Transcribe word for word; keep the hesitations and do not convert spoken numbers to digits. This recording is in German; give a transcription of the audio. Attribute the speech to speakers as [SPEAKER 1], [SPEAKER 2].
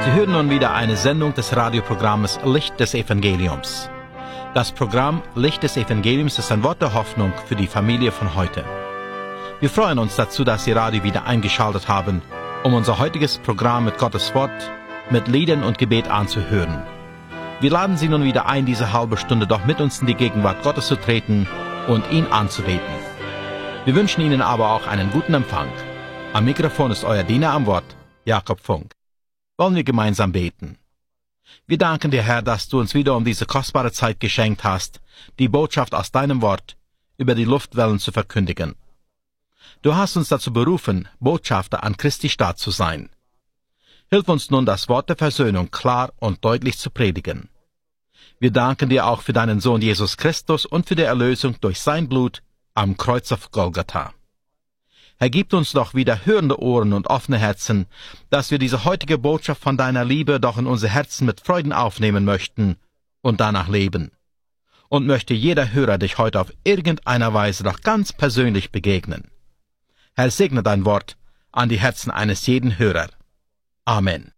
[SPEAKER 1] Sie hören nun wieder eine Sendung des Radioprogramms Licht des Evangeliums. Das Programm Licht des Evangeliums ist ein Wort der Hoffnung für die Familie von heute. Wir freuen uns dazu, dass Sie Radio wieder eingeschaltet haben, um unser heutiges Programm mit Gottes Wort, mit Liedern und Gebet anzuhören. Wir laden Sie nun wieder ein, diese halbe Stunde doch mit uns in die Gegenwart Gottes zu treten und ihn anzubeten. Wir wünschen Ihnen aber auch einen guten Empfang. Am Mikrofon ist euer Diener am Wort, Jakob Funk. Wollen wir gemeinsam beten. Wir danken dir, Herr, dass du uns wieder um diese kostbare Zeit geschenkt hast, die Botschaft aus deinem Wort über die Luftwellen zu verkündigen. Du hast uns dazu berufen, Botschafter an Christi Staat zu sein. Hilf uns nun, das Wort der Versöhnung klar und deutlich zu predigen. Wir danken dir auch für deinen Sohn Jesus Christus und für die Erlösung durch sein Blut am Kreuz auf Golgatha. Herr, gib uns doch wieder hörende Ohren und offene Herzen, dass wir diese heutige Botschaft von deiner Liebe doch in unsere Herzen mit Freuden aufnehmen möchten und danach leben. Und möchte jeder Hörer dich heute auf irgendeiner Weise doch ganz persönlich begegnen. Herr, segne dein Wort an die Herzen eines jeden Hörers. Amen.